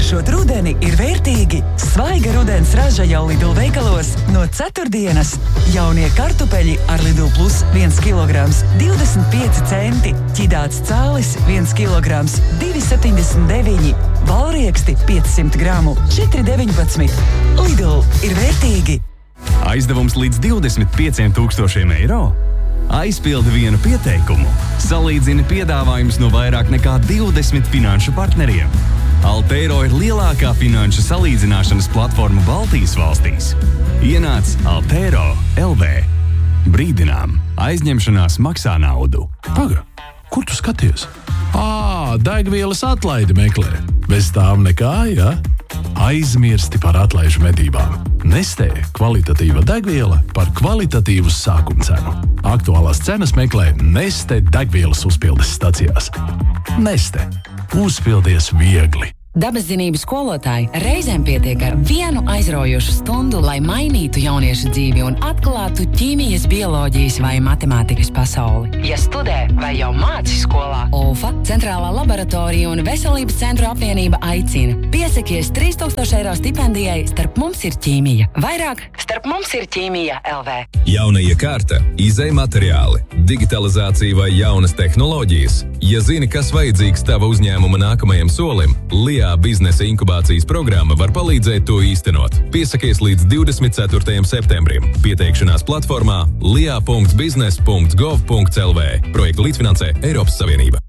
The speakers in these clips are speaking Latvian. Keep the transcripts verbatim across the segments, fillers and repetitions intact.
Garšot rudeni ir vērtīgi. Svaiga rudens raža jau Lidl veikalos no ceturtdienas. Jaunie kartupeļi ar Lidl Plus viens kilograms divdesmit pieci centi. Ķidāts cālis viens kilograms divi septiņdesmit deviņi. Valrieksti piecsimt gramu četri deviņpadsmit. Lidl ir vērtīgi. Aizdevums līdz divdesmit pieciem tūkstošiem eiro? Aizpildi vienu pieteikumu. Salīdzini piedāvājumus no vairāk nekā divdesmit finanšu partneriem. Altero ir lielākā finanšu salīdzināšanas platforma Baltijas valstīs. Ienāc Altero L V. Brīdinām, aizņemšanās maksā naudu. Paga, kur tu skaties? Ā, degvielas atlaidi meklē. Bez tām nekā, ja? Aizmirsti par atlaižu medībām. Nestē kvalitatīva degviela par kvalitatīvu sākumcenu. Aktuālās cenas meklē Neste degvielas uzpildes stacijās. Neste. Uzpildies viegli. Dabaszinību skolotāji reizēm pietiek ar vienu aizraujošu stundu, lai mainītu jauniešu dzīvi un atklātu ķīmijas, bioloģijas vai matemātikas pasauli. Ja studē vai jau māci skolā, O F A, Centrālā laboratorija un Veselības centru apvienība aicina. Piesakies trīs tūkstoši eiro stipendijai Starp mums ir ķīmija. Vairāk Starp mums ir ķīmija L V. Jauna iekārta, izej materiāli, digitalizācija vai jaunas tehnoloģijas. Ja zini, kas vajadzīgs tava uzņēmuma nākamajam solim, Lijā biznesa inkubācijas programma var palīdzēt to īstenot. Piesakies līdz divdesmit ceturtajam septembrim. Pieteikšanās platformā lijā punkts biznes punkts gov punkts L V. Projektu līdzfinansē Eiropas Savienība.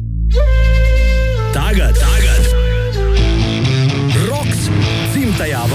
Tagad, tagad! Roks dzimtajā